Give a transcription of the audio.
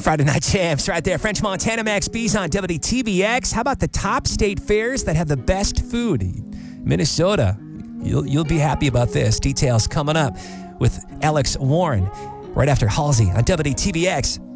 Friday Night Jams right there. French Montana, Max B's on WTBX. How about the top state fairs that have the best food? Minnesota. You'll be happy about this. Details coming up with Alex Warren right after Halsey on WTBX.